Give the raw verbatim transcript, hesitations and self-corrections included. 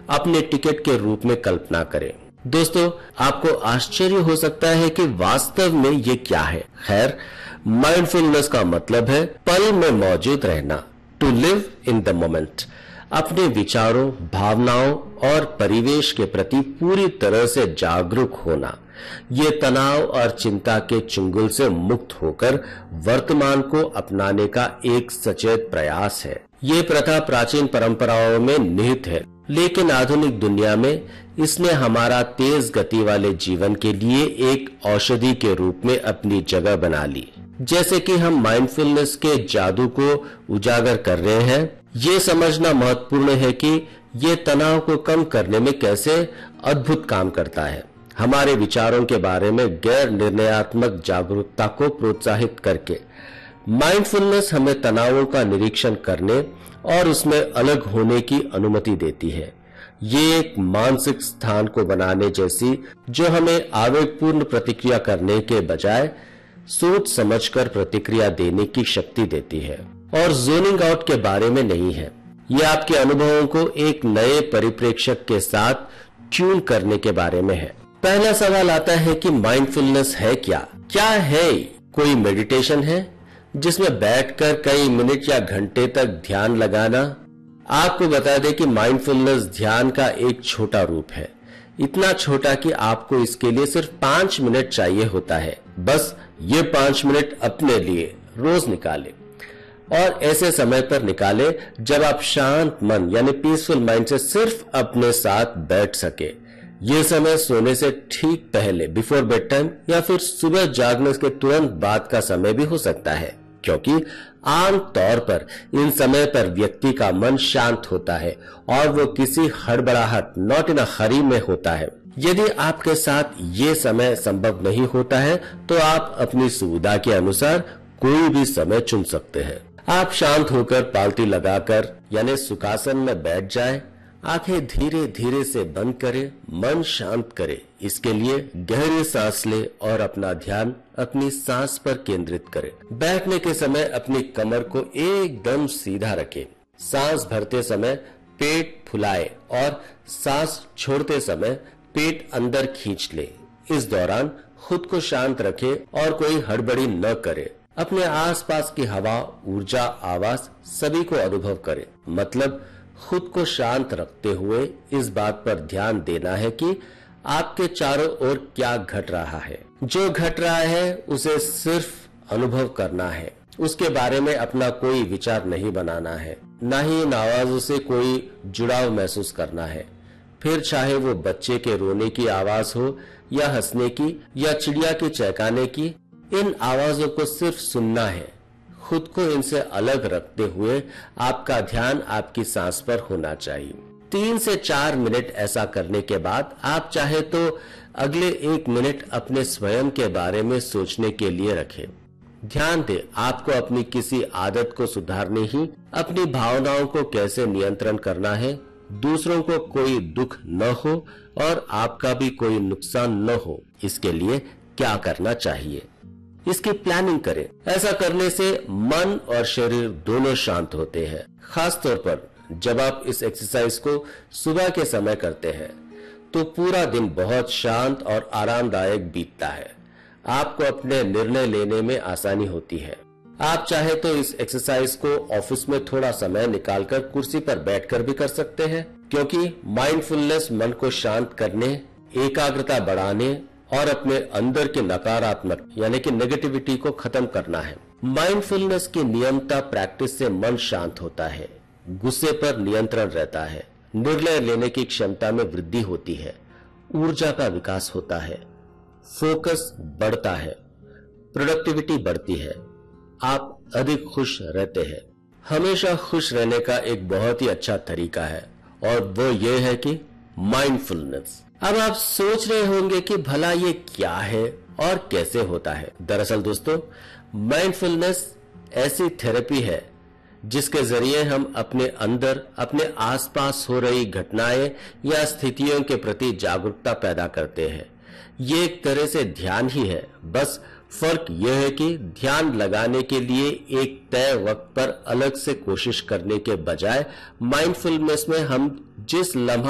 अपने टिकट के रूप में कल्पना करें। दोस्तों, आपको आश्चर्य हो सकता है कि वास्तव में ये क्या है। खैर, माइंडफुलनेस का मतलब है पल में मौजूद रहना, to live in the moment. अपने विचारों, भावनाओं और परिवेश के प्रति पूरी तरह से जागरूक होना। ये तनाव और चिंता के चुंगल से मुक्त होकर वर्तमान को अपनाने का एक सचेत प्रयास है। ये प्रथा प्राचीन परंपराओं में निहित है, लेकिन आधुनिक दुनिया में इसने हमारा तेज गति वाले जीवन के लिए एक औषधि के रूप में अपनी जगह बना ली। जैसे कि हम माइंडफुलनेस के जादू को उजागर कर रहे हैं, ये समझना महत्वपूर्ण है कि ये तनाव को कम करने में कैसे अद्भुत काम करता है। हमारे विचारों के बारे में गैर निर्णयात्मक जागरूकता को प्रोत्साहित करके माइंडफुलनेस हमें तनावों का निरीक्षण करने और उसमें अलग होने की अनुमति देती है। ये एक मानसिक स्थान को बनाने जैसी, जो हमें आवेगपूर्ण प्रतिक्रिया करने के बजाय सोच समझकर प्रतिक्रिया देने की शक्ति देती है, और जोनिंग आउट के बारे में नहीं है। यह आपके अनुभवों को एक नए परिप्रेक्ष्य के साथ ट्यून करने के बारे में है। पहला सवाल आता है कि माइंडफुलनेस है क्या? क्या है? कोई मेडिटेशन है जिसमें बैठकर कई मिनट या घंटे तक ध्यान लगाना? आपको बता दें कि माइंडफुलनेस ध्यान का एक छोटा रूप है, इतना छोटा कि आपको इसके लिए सिर्फ पांच मिनट चाहिए होता है। बस ये पांच मिनट अपने लिए रोज निकाले, और ऐसे समय पर निकाले जब आप शांत मन यानी पीसफुल माइंड से सिर्फ अपने साथ बैठ सके। ये समय सोने से ठीक पहले, बिफोर बेड टाइम, या फिर सुबह जागने के तुरंत बाद का समय भी हो सकता है, क्योंकि आम तौर पर इन समय पर व्यक्ति का मन शांत होता है और वो किसी हड़बड़ाहट, नॉट इन अ हरी में होता है। यदि आपके साथ ये समय संभव नहीं होता है तो आप अपनी सुविधा के अनुसार कोई भी समय चुन सकते हैं। आप शांत होकर पालती लगाकर यानी सुखासन में बैठ जाएं, आंखें धीरे धीरे से बंद करें, मन शांत करें। इसके लिए गहरी सांस ले और अपना ध्यान अपनी सांस पर केंद्रित करें। बैठने के समय अपनी कमर को एकदम सीधा रखें। सांस भरते समय पेट फुलाए और सांस छोड़ते समय पेट अंदर खींच ले। इस दौरान खुद को शांत रखें और कोई हड़बड़ी न करे। अपने आसपास की हवा, ऊर्जा, आवाज सभी को अनुभव करें। मतलब खुद को शांत रखते हुए इस बात पर ध्यान देना है कि आपके चारों ओर क्या घट रहा है। जो घट रहा है उसे सिर्फ अनुभव करना है, उसके बारे में अपना कोई विचार नहीं बनाना है, न ही इन आवाजों से कोई जुड़ाव महसूस करना है। फिर चाहे वो बच्चे के रोने की आवाज हो या हंसने की या चिड़िया के चहकाने की, इन आवाजों को सिर्फ सुनना है। खुद को इनसे अलग रखते हुए आपका ध्यान आपकी सांस पर होना चाहिए। तीन से चार मिनट ऐसा करने के बाद आप चाहे तो अगले एक मिनट अपने स्वयं के बारे में सोचने के लिए रखें। ध्यान दें, आपको अपनी किसी आदत को सुधारने ही अपनी भावनाओं को कैसे नियंत्रण करना है, दूसरों को कोई दुख न हो और आपका भी कोई नुकसान न हो, इसके लिए क्या करना चाहिए, इसकी प्लानिंग करें। ऐसा करने से मन और शरीर दोनों शांत होते हैं। खास तौर पर जब आप इस एक्सरसाइज को सुबह के समय करते हैं तो पूरा दिन बहुत शांत और आरामदायक बीतता है। आपको अपने निर्णय लेने में आसानी होती है। आप चाहे तो इस एक्सरसाइज को ऑफिस में थोड़ा समय निकालकर कुर्सी पर बैठकर भी कर सकते हैं, क्योंकि माइंडफुलनेस मन को शांत करने, एकाग्रता बढ़ाने और अपने अंदर के नकारात्मक यानी कि नेगेटिविटी को खत्म करना है। माइंडफुलनेस की नियमित प्रैक्टिस से मन शांत होता है, गुस्से पर नियंत्रण रहता है, निर्णय लेने की क्षमता में वृद्धि होती है, ऊर्जा का विकास होता है, फोकस बढ़ता है, प्रोडक्टिविटी बढ़ती है, आप अधिक खुश रहते हैं। हमेशा खुश रहने का एक बहुत ही अच्छा तरीका है और वो ये है कि माइंडफुलनेस। अब आप सोच रहे होंगे कि भला ये क्या है और कैसे होता है। दरअसल दोस्तों, माइंडफुलनेस ऐसी थेरेपी है जिसके जरिए हम अपने अंदर, अपने आसपास हो रही घटनाएं या स्थितियों के प्रति जागरूकता पैदा करते हैं। ये एक तरह से ध्यान ही है, बस फर्क यह है कि ध्यान लगाने के लिए एक तय वक्त पर अलग से कोशिश करने के बजाय माइंडफुलनेस में हम जिस लम्हा